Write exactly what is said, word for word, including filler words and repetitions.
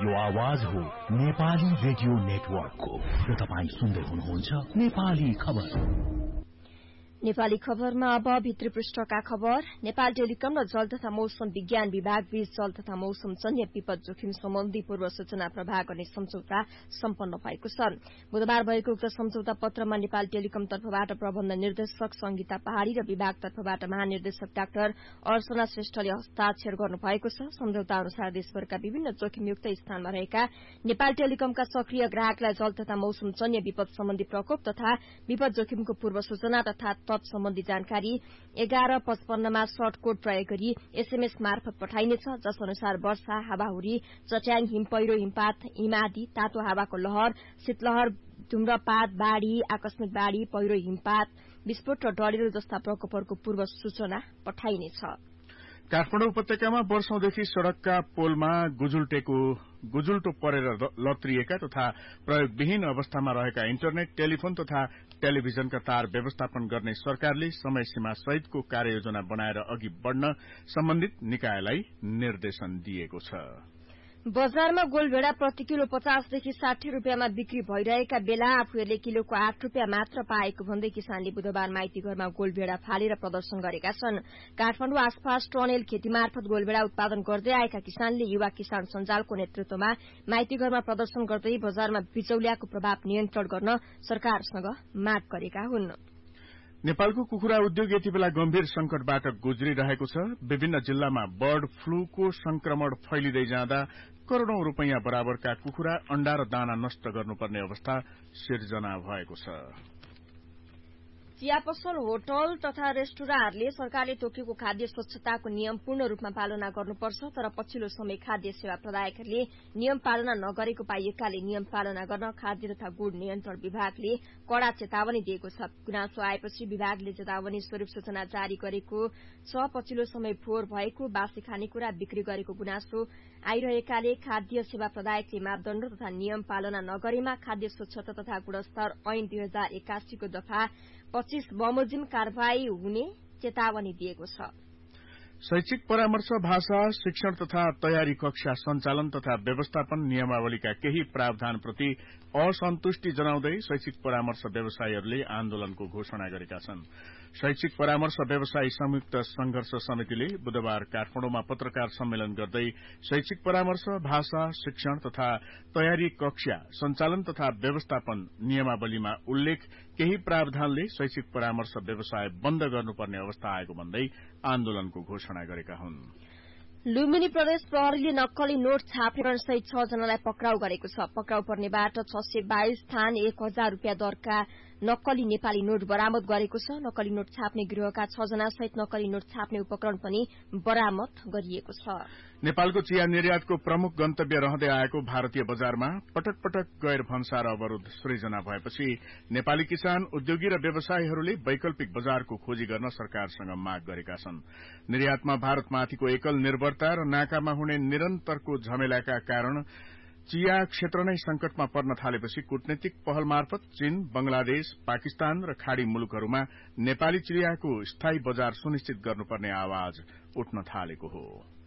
यो आवाज हो नेपाली रेडियो नेटवर्कको र तपाई सुन्दै हुनुहुन्छ नेपाली खबर। नेपाली खबरमा अब भित्री पृष्ठका खबर। नेपाल टेलिकम र जल तथा मौसम विज्ञान विभाग बीच जल तथा मौसम जन्य विपद जोखिम सम्बन्धी पूर्व सूचना प्रवाह गर्ने सम्झौता सम्पन्न भएको छ। बुधबार भएको उक्त सम्झौता पत्रमा नेपाल टेलिकम तर्फबाट प्रबन्ध निर्देशक संगीता पहाड़ी र विभाग तर्फबाट महानिर्देशक डाक्टर अर्चना श्रेष्ठले हस्ताक्षर गर्नुभएको छ। सम्झौता अनुसार देशभरका विभिन्न जोखिमयुक्त स्थानमा रहेका नेपाल टेलिकमका सक्रिय ग्राहकलाई जल तथा मौसम जन्य विपद सम्बन्धी प्रकोप तथा विपद जोखिमको पूर्व सूचना तथा सम्बन्धी जानकारी एघार पचपन्नमा सर्ट कोड प्रयोग गरी एसएमएस मार्फत पठाइनेछ, जस अनुसार वर्षा, हावाहुरी, चट्याङ, हिम पहिरो, हिमपात, हिमादी, तातो हावाको लहर, शीतलहर, धुम्रपात, बाढ़ी, आकस्मिक बाढ़ी, पहिरो, हिमपात, विस्फोट र डढेलो जस्ता प्रकोपहरूको पूर्व सूचना पठाइनेछ। काठमाडौँ उपत्यकामा वर्षौंदेखि सड़कका पोलमा गुजुल्टेको गुजुल्टो परेर लत्रिएका तथा प्रयोगविहीन अवस्थामा रहेका इन्टरनेट, टेलिफोन तथा टेलिभिजनका तार व्यवस्थापन गर्ने सरकारले समय सीमा सहितको कार्ययोजना बनाएर अघि बढ़न सम्बन्धित निकायलाई निर्देशन दिएको छ। बजारमा गोलभेड़ा प्रति किलो पचासदेखि साठी रूपियाँमा बिक्री भइरहेका बेला आफूहरूले किलोको आठ रूपियाँ मात्र पाएको भन्दै किसानले बुधबार माइतीघरमा गोलभेड़ा फालेर प्रदर्शन गरेका छन्। काठमाडौँ आसपास टनेल खेती मार्फत गोलभेड़ा उत्पादन गर्दै आएका किसानले युवा किसान सञ्जालको नेतृत्वमा माइतीघरमा प्रदर्शन गर्दै बजारमा बिचौलियाको प्रभाव नियन्त्रण गर्न सरकारसँग माग गरेका हुन्। नेपालको कुखुरा उद्योग यति बेला गम्भीर संकटबाट गुज्रिरहेको छ। विभिन्न जिल्लामा बर्ड फ्लूको संक्रमण फैलिँदै जाँदा करोड़ौं रूपियाँ बराबरका कुखुरा अण्डा र दाना नष्ट गर्नुपर्ने अवस्था सिर्जना भएको छ। चिया पसल, होटल तथा रेस्टुराँहरूले सरकारले तोकेको खाद्य स्वच्छताको नियम पूर्ण रूपमा पालना गर्नुपर्छ, तर पछिल्लो समय खाद्य सेवा प्रदायकहरूले नियम पालना नगरेको पाइएकाले नियम पालना गर्न खाद्य तथा गुण नियन्त्रण विभागले कड़ा चेतावनी दिएको छ। गुनासो आएपछि विभागले चेतावनी स्वरूप सूचना जारी गरेको छ। पछिल्लो समय फोहोर भएको, बासी खानेकुरा बिक्री गरेको गुनासो आइरहेकाले खाद्य सेवा प्रदायकले मापदण्ड तथा नियम पालना नगरेमा खाद्य स्वच्छता तथा गुणस्तर ऐन दुई हजार एकासीको दफा पच्चीस बमोजिम कार्यवाही हुने चेतावनी दिएको छ। शैक्षिक परामर्श, भाषा, शिक्षण तथा तयारी कक्षा सञ्चालन तथा व्यवस्थापन नियमावलीका केही प्रावधानप्रति असन्तुष्टि जनाउँदै शैक्षिक परामर्श व्यवसायीहरूले आन्दोलनको घोषणा गरेका छन्। शैक्षिक परामर्श व्यवसायी संयुक्त संघर्ष समितिले बुधबार काठमाडौँमा पत्रकार सम्मेलन गर्दै शैक्षिक परामर्श, भाषा, शिक्षण तथा तयारी कक्षा सञ्चालन तथा व्यवस्थापन नियमावलीमा उल्लेख केही प्रावधानले शैक्षिक परामर्श व्यवसाय बन्द गर्नुपर्ने अवस्था आएको भन्दै आन्दोलनको घोषणा गरेका हुन्। लुम्बिनी प्रदेश प्रहरीले नक्कली नोट छाप्ने सहित छ जनालाई पक्राउ गरेको छ। पक्राउ पर्नेबाट छ सय बाइस थान एक हजार रूपियाँ दरका नक्कली नेपाली नोट बरामद गरेको छ। नक्कली नोट छाप्ने गिरोहका छ जना सहित नक्कली नोट छाप्ने उपकरण पनि बरामद गरिएको छ। नेपालको चिया निर्यातको प्रमुख गन्तव्य रहँदै आएको भारतीय बजारमा पटक पटक गैर भन्सार अवरोध सृजना भएपछि नेपाली किसान, उद्योगी र व्यवसायीहरूले वैकल्पिक बजारको खोजी गर्न सरकारसँग माग गरेका छन्। निर्यातमा भारतमाथिको एकल निर्भरता र नाकामा हुने निरन्तरको झमेलाका कारण चिया क्षेत्र नै संकटमा पर्न थालेपछि कूटनीतिक पहल मार्फत चीन, बंगलादेश, पाकिस्तान र खाड़ी मुलुकहरूमा नेपाली चियाको स्थायी बजार सुनिश्चित गर्नुपर्ने आवाज उठ्न थालेको हो।